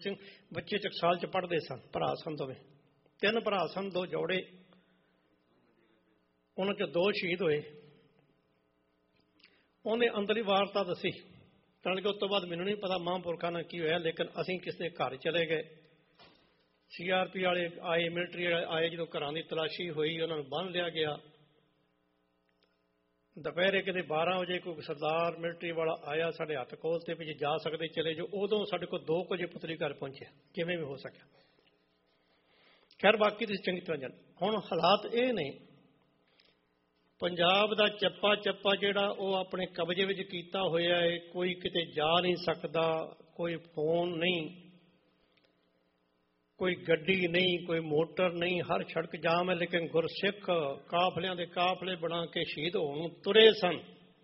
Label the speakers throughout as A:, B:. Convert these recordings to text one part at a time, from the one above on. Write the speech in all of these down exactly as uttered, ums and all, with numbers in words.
A: ਸਿੰਘ ਬੱਚੇ ਟਕਸਾਲ ਚ ਪੜ੍ਹਦੇ ਸਨ, ਭਰਾ ਸਨ ਦੋਵੇਂ, ਤਿੰਨ ਭਰਾ ਸਨ, ਦੋ ਜੋੜੇ, ਉਹਨਾਂ ਚ ਦੋ ਸ਼ਹੀਦ ਹੋਏ। ਉਹਨੇ ਅੰਦਰਲੀ ਵਾਰਤਾ ਦੱਸੀ, ਜਾਣ ਕੇ ਉਸ ਤੋਂ ਬਾਅਦ ਮੈਨੂੰ ਨਹੀਂ ਪਤਾ ਮਹਾਂਪੁਰਖਾਂ ਨਾਲ ਕੀ ਹੋਇਆ, ਲੇਕਿਨ ਅਸੀਂ ਕਿਸੇ ਘਰ ਚਲੇ ਗਏ, ਸੀ ਆਰ ਪੀ ਵਾਲੇ ਆਏ, ਮਿਲਟਰੀ ਵਾਲੇ ਆਏ, ਜਦੋਂ ਘਰਾਂ ਦੀ ਤਲਾਸ਼ੀ ਹੋਈ ਉਹਨਾਂ ਨੂੰ ਬੰਨ੍ਹ ਲਿਆ ਗਿਆ। ਦੁਪਹਿਰੇ ਕਿਤੇ ਬਾਰਾਂ ਵਜੇ ਕੋਈ ਸਰਦਾਰ ਮਿਲਟਰੀ ਵਾਲਾ ਆਇਆ ਸਾਡੇ ਹੱਥ ਕੋਲ ਤੇ ਵੀ ਜੇ ਜਾ ਸਕਦੇ ਚਲੇ ਜਾਓ। ਉਦੋਂ ਸਾਡੇ ਕੋਲ ਦੋ ਕੁ ਵਜੇ ਪੁਤਲੀ ਘਰ ਪਹੁੰਚਿਆ, ਕਿਵੇਂ ਵੀ ਹੋ ਸਕਿਆ। ਖੈਰ ਬਾਕੀ ਤੁਸੀਂ ਚੰਗੀ ਤਰ੍ਹਾਂ ਜਾਣ। ਹੁਣ ਹਾਲਾਤ ਇਹ ਨੇ, ਪੰਜਾਬ ਦਾ ਚੱਪਾ ਚੱਪਾ ਜਿਹੜਾ ਉਹ ਆਪਣੇ ਕਬਜ਼ੇ ਵਿੱਚ ਕੀਤਾ ਹੋਇਆ ਹੈ, ਕੋਈ ਕਿਤੇ ਜਾ ਨਹੀਂ ਸਕਦਾ, ਕੋਈ ਫੋਨ ਨਹੀਂ, ਕੋਈ ਗੱਡੀ ਨਹੀਂ, ਕੋਈ ਮੋਟਰ ਨਹੀਂ, ਹਰ ਸੜਕ ਜਾਮ ਹੈ। ਲੇਕਿਨ ਗੁਰਸਿੱਖ ਕਾਫਲਿਆਂ ਦੇ ਕਾਫਲੇ ਬਣਾ ਕੇ ਸ਼ਹੀਦ ਹੋਣ ਨੂੰ ਤੁਰੇ ਸਨ।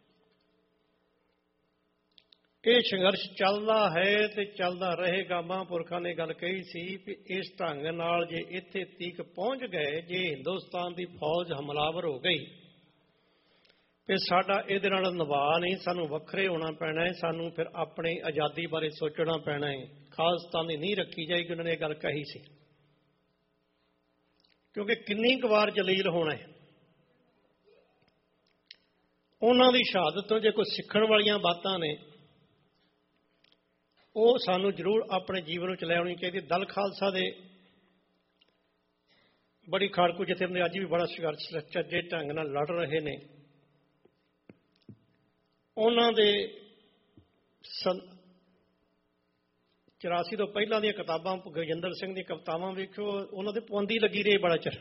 A: ਇਹ ਸੰਘਰਸ਼ ਚੱਲਦਾ ਹੈ ਤੇ ਚੱਲਦਾ ਰਹੇਗਾ। ਮਹਾਂਪੁਰਖਾਂ ਨੇ ਗੱਲ ਕਹੀ ਸੀ ਵੀ ਇਸ ਢੰਗ ਨਾਲ ਜੇ ਇੱਥੇ ਤੀਕ ਪਹੁੰਚ ਗਏ, ਜੇ ਹਿੰਦੁਸਤਾਨ ਦੀ ਫੌਜ ਹਮਲਾਵਰ ਹੋ ਗਈ ਤੇ ਸਾਡਾ ਇਹਦੇ ਨਾਲ ਨਿਭਾਅ ਨਹੀਂ, ਸਾਨੂੰ ਵੱਖਰੇ ਹੋਣਾ ਪੈਣਾ ਹੈ, ਸਾਨੂੰ ਫਿਰ ਆਪਣੀ ਆਜ਼ਾਦੀ ਬਾਰੇ ਸੋਚਣਾ ਪੈਣਾ ਹੈ, ਖਾਲਸਤਾਨ ਦੀ ਨੀਂਹ ਰੱਖੀ ਜਾਏਗੀ। ਉਹਨਾਂ ਨੇ ਇਹ ਗੱਲ ਕਹੀ ਸੀ, ਕਿਉਂਕਿ ਕਿੰਨੀ ਕੁ ਵਾਰ ਜਲੀਲ ਹੋਣਾ ਹੈ। ਉਹਨਾਂ ਦੀ ਸ਼ਹਾਦਤ ਤੋਂ ਜੇ ਕੋਈ ਸਿੱਖਣ ਵਾਲੀਆਂ ਬਾਤਾਂ ਨੇ, ਉਹ ਸਾਨੂੰ ਜ਼ਰੂਰ ਆਪਣੇ ਜੀਵਨ ਵਿੱਚ ਲੈ ਆਉਣੀ ਚਾਹੀਦੀ। ਦਲ ਖਾਲਸਾ ਦੇ ਬੜੀ ਖਾੜਕੂ ਜਥੇਬੰਦੀ ਅੱਜ ਵੀ ਬੜਾ ਸੰਘਰਸ਼ ਚੱਜੇ ਢੰਗ ਨਾਲ ਲੜ ਰਹੇ ਨੇ। ਉਹਨਾਂ ਦੇ ਚੁਰਾਸੀ ਤੋਂ ਪਹਿਲਾਂ ਦੀਆਂ ਕਿਤਾਬਾਂ, ਗਜਿੰਦਰ ਸਿੰਘ ਦੀਆਂ ਕਵਿਤਾਵਾਂ ਵੇਖਿਓ, ਉਹਨਾਂ ਦੇ ਪਾਬੰਦੀ ਲੱਗੀ ਰਹੀ ਬੜਾ ਚਿਰ।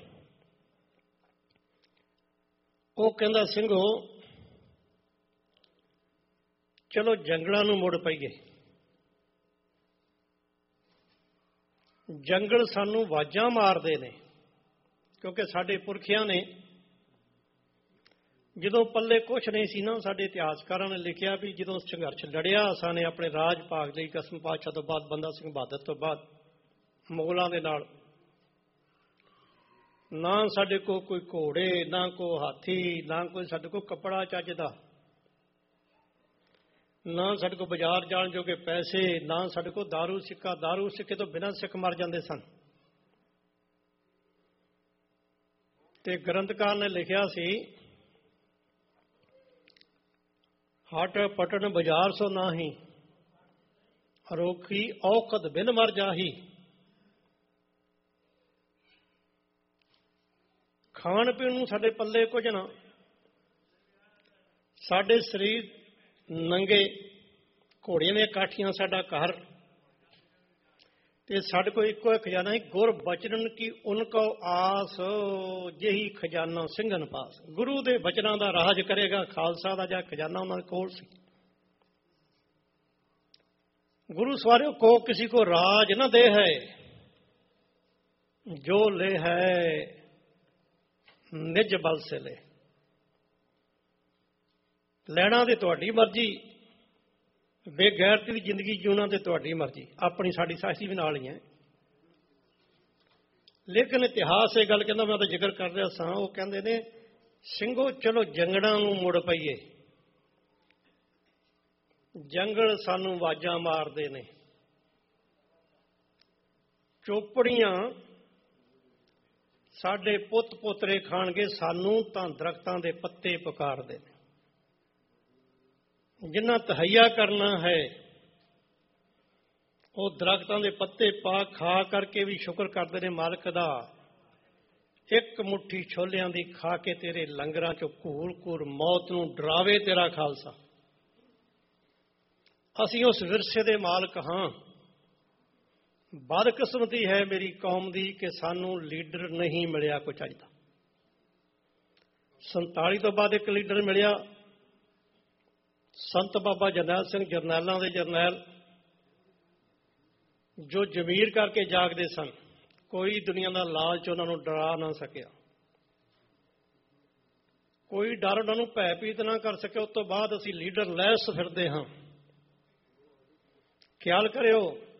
A: ਉਹ ਕਹਿੰਦਾ, ਸਿੰਘੋ ਚਲੋ ਜੰਗਲਾਂ ਨੂੰ ਮੁੜ ਪਈਏ। ਜੰਗਲ ਸਾਨੂੰ ਆਵਾਜ਼ਾਂ ਮਾਰਦੇ ਨੇ, ਕਿਉਂਕਿ ਸਾਡੇ ਪੁਰਖਿਆਂ ਨੇ ਜਦੋਂ ਪੱਲੇ ਕੁਛ ਨਹੀਂ ਸੀ ਨਾ, ਸਾਡੇ ਇਤਿਹਾਸਕਾਰਾਂ ਨੇ ਲਿਖਿਆ ਵੀ ਜਦੋਂ ਸੰਘਰਸ਼ ਲੜਿਆ ਅਸਾਂ ਨੇ ਆਪਣੇ ਰਾਜ ਭਾਗ ਲਈ, ਕਸਮ ਪਾਤਸ਼ਾਹ ਤੋਂ ਬਾਅਦ, ਬੰਦਾ ਸਿੰਘ ਬਹਾਦਰ ਤੋਂ ਬਾਅਦ, ਮੁਗਲਾਂ ਦੇ ਨਾਲ, ਨਾ ਸਾਡੇ ਕੋਲ ਕੋਈ ਘੋੜੇ, ਨਾ ਕੋਈ ਹਾਥੀ, ਨਾ ਕੋਈ ਸਾਡੇ ਕੋਲ ਕੱਪੜਾ ਚੱਜ ਦਾ, ਨਾ ਸਾਡੇ ਕੋਲ ਬਾਜ਼ਾਰ ਜਾਣ ਜੋਗੇ ਪੈਸੇ, ਨਾ ਸਾਡੇ ਕੋਲ ਦਾਰੂ ਸਿੱਕਾ। ਦਾਰੂ ਸਿੱਕੇ ਤੋਂ ਬਿਨਾਂ ਸਿੱਖ ਮਰ ਜਾਂਦੇ ਸਨ। ਤੇ ਗ੍ਰੰਥਕਾਰ ਨੇ ਲਿਖਿਆ ਸੀ, ਹਟ ਪਟਨ ਬਾਜ਼ਾਰ ਸੋ ਨਾਹੀ, ਰੋਖੀ ਔਕਤ ਬਿਨ ਮਰ ਜਾਹੀ। ਖਾਣ ਪੀਣ ਨੂੰ ਸਾਡੇ ਪੱਲੇ ਕੁਝ ਨਾ, ਸਾਡੇ ਸਰੀਰ ਨੰਗੇ, ਘੋੜੀਆਂ ਦੀਆਂ ਕਾਠੀਆਂ ਸਾਡਾ ਘਰ, ਤੇ ਸਾਡੇ ਕੋਲ ਇੱਕੋ ਇੱਕ ਖਜ਼ਾਨਾ ਹੈ, ਗੁਰ ਬਚਨ ਕੀ ਉਨਕੋ ਆਸ, ਜਿਹੀ ਖਜ਼ਾਨਾ ਸਿੰਘਨ ਪਾਸ। ਗੁਰੂ ਦੇ ਬਚਨਾਂ ਦਾ ਰਾਜ ਕਰੇਗਾ ਖਾਲਸਾ ਦਾ ਜਾਂ ਖਜ਼ਾਨਾ ਉਹਨਾਂ ਦੇ ਕੋਲ ਸੀ। ਗੁਰੂ ਸਵਾਰਿਓ ਕੋ ਕਿਸੇ ਕੋ ਰਾਜ ਨਾ ਦੇ ਹੈ, ਜੋ ਲੈ ਹੈ ਨਿਜ ਬਲ ਸੇ ਲੈ। ਲੈਣਾ ਤੇ ਤੁਹਾਡੀ ਮਰਜ਼ੀ, ਬੇਗੈਰਤੀ ਦੀ ਜ਼ਿੰਦਗੀ ਜਿਉਣਾ ਤੇ ਤੁਹਾਡੀ ਮਰਜ਼ੀ, ਆਪਣੀ ਸਾਡੀ ਸਾਹਸੀ ਵੀ ਨਾਲ ਹੀ ਹੈ। ਲੇਕਿਨ ਇਤਿਹਾਸ ਇਹ ਗੱਲ ਕਹਿੰਦਾ, ਮੈਂ ਤਾਂ ਜ਼ਿਕਰ ਕਰ ਰਿਹਾ ਸਾਂ, ਉਹ ਕਹਿੰਦੇ ਨੇ, ਸਿੰਘੋ ਚਲੋ ਜੰਗਲਾਂ ਨੂੰ ਮੁੜ ਪਈਏ। ਜੰਗਲ ਸਾਨੂੰ ਆਵਾਜ਼ਾਂ ਮਾਰਦੇ ਨੇ, ਚੋਪੜੀਆਂ ਸਾਡੇ ਪੁੱਤ ਪੋਤਰੇ ਖਾਣਗੇ, ਸਾਨੂੰ ਤਾਂ ਦਰਖਤਾਂ ਦੇ ਪੱਤੇ ਪੁਕਾਰਦੇ ਨੇ। ਜਿੰਨਾ ਤਹਈਆ ਕਰਨਾ ਹੈ ਉਹ ਦਰਖਤਾਂ ਦੇ ਪੱਤੇ ਪਾ ਖਾ ਕਰਕੇ ਵੀ ਸ਼ੁਕਰ ਕਰਦੇ ਨੇ ਮਾਲਕ ਦਾ। ਇੱਕ ਮੁੱਠੀ ਛੋਲਿਆਂ ਦੀ ਖਾ ਕੇ ਤੇਰੇ ਲੰਗਰਾਂ ਚੋਂ ਘੂਰ ਘੂਰ ਮੌਤ ਨੂੰ ਡਰਾਵੇ ਤੇਰਾ ਖਾਲਸਾ। ਅਸੀਂ ਉਸ ਵਿਰਸੇ ਦੇ ਮਾਲਕ ਹਾਂ। ਬਦਕਿਸਮਤੀ ਹੈ ਮੇਰੀ ਕੌਮ ਦੀ ਕਿ ਸਾਨੂੰ ਲੀਡਰ ਨਹੀਂ ਮਿਲਿਆ ਕੁਝ ਅੱਜ ਦਾ। ਸੰਤਾਲੀ ਤੋਂ ਬਾਅਦ ਇੱਕ ਲੀਡਰ ਮਿਲਿਆ, ਸੰਤ ਬਾਬਾ ਜਰਨੈਲ ਸਿੰਘ, ਜਰਨੈਲਾਂ ਦੇ ਜਰਨੈਲ, ਜੋ ਜ਼ਮੀਰ ਕਰਕੇ ਜਾਗਦੇ ਸਨ। ਕੋਈ ਦੁਨੀਆ ਦਾ ਲਾਲਚ ਉਹਨਾਂ ਨੂੰ ਡਰਾ ਨਾ ਸਕਿਆ, ਕੋਈ ਡਰ ਉਹਨਾਂ ਨੂੰ ਭੈ ਭੀਤ ਨਾ ਕਰ ਸਕਿਆ। ਉਸ ਤੋਂ ਬਾਅਦ ਅਸੀਂ ਲੀਡਰ ਲੈਸ ਫਿਰਦੇ ਹਾਂ। ਖਿਆਲ ਕਰਿਓ,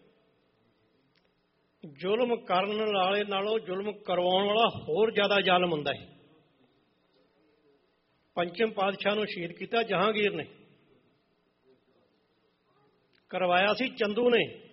A: ਜ਼ੁਲਮ ਕਰਨ ਵਾਲੇ ਨਾਲੋਂ ਜ਼ੁਲਮ ਕਰਵਾਉਣ ਵਾਲਾ ਹੋਰ ਜ਼ਿਆਦਾ ਜ਼ਾਲਮ ਹੁੰਦਾ ਹੈ। ਪੰਚਮ ਪਾਤਸ਼ਾਹ ਨੂੰ ਸ਼ਹੀਦ ਕੀਤਾ ਜਹਾਂਗੀਰ ਨੇ, ਕਰਵਾਇਆ ਸੀ ਚੰਦੂ ਨੇ।